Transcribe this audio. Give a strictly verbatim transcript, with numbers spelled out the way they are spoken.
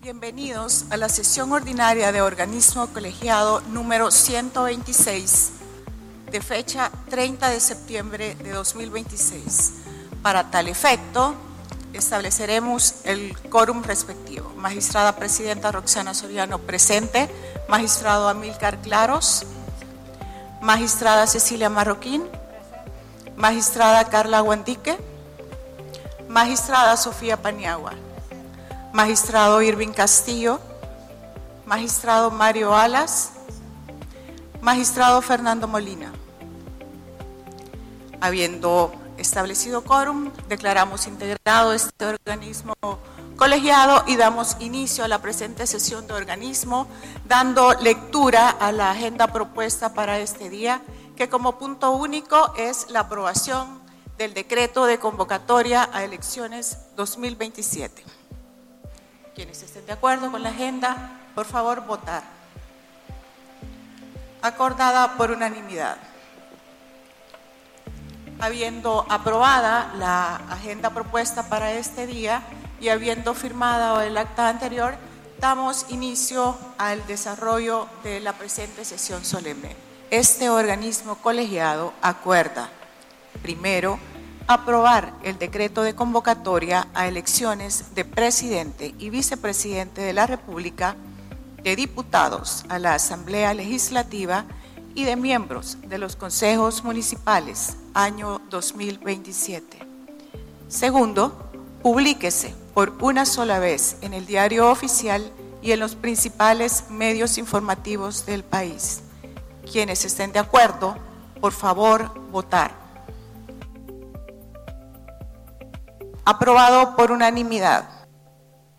Bienvenidos a la sesión ordinaria de organismo colegiado número ciento veintiséis de fecha treinta de septiembre de dos mil veintiséis. Para tal efecto, estableceremos el quórum respectivo. Magistrada Presidenta Roxana Soriano presente, magistrado Amílcar Claros, magistrada Cecilia Marroquín, magistrada Carla Guandique, magistrada Sofía Paniagua, magistrado Irving Castillo, magistrado Mario Alas, magistrado Fernando Molina. Habiendo establecido quórum, declaramos integrado este organismo colegiado y damos inicio a la presente sesión de organismo, dando lectura a la agenda propuesta para este día, que como punto único es la aprobación del decreto de convocatoria a elecciones dos mil veintisiete. Quienes estén de acuerdo con la agenda, por favor, votar. Acordada por unanimidad. Habiendo aprobada la agenda propuesta para este día y habiendo firmado el acta anterior, damos inicio al desarrollo de la presente sesión solemne. Este organismo colegiado acuerda, primero, aprobar el decreto de convocatoria a elecciones de presidente y vicepresidente de la República, de diputados a la Asamblea Legislativa y de miembros de los consejos municipales, año dos mil veintisiete. Segundo, publíquese por una sola vez en el Diario Oficial y en los principales medios informativos del país. Quienes estén de acuerdo, por favor, votar. Aprobado por unanimidad.